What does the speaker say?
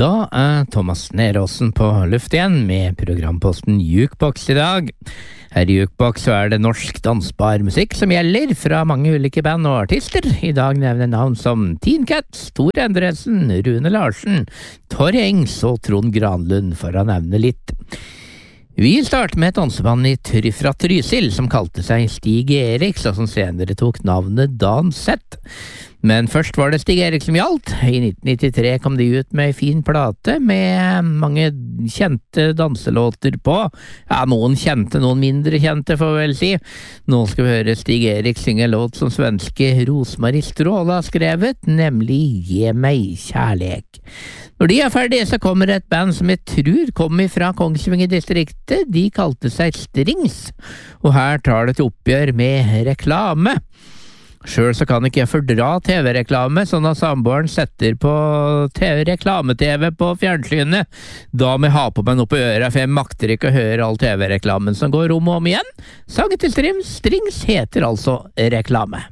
Da Thomas Neråsen på luft igjen med programposten Jukebox I dag. Her I Jukebox så det norsk dansbar musikk som gjelder fra mange ulike band og artister. I dag nevner navn som Teen Cats, Tor Endresen, Rune Larsen, Torre Engs og Trond Granlund for å nevne litt. Vi starter med et danseband fra Trysil som kalte seg Stig Eriks og som senere tok navnet Dan Seth. Men først var det Stig Erik som gjaldt. I 1993 kom de ut med en fin plate med mange kjente danselåter på. Ja, noen kjente, noen mindre kjente, får vi vel si. Nå skal vi høre Stig Erik synge en låt som svenske Rosmarie Stråle har skrevet, nemlig Gi meg kjærlek. Når de ferdige, så kommer et band som jeg tror kom fra Kongsvinger-distriktet. De kalte seg Strings, og her tar det til oppgjør med reklame. Selv så kan ikke jeg fordra TV-reklame, så når samboeren setter på reklame-TV på fjernsynet, da må jeg ha på meg noe på øret, for jeg makter ikke å høre all TV-reklamen som går om og om igjen. Sangen til Strings heter altså Reklame.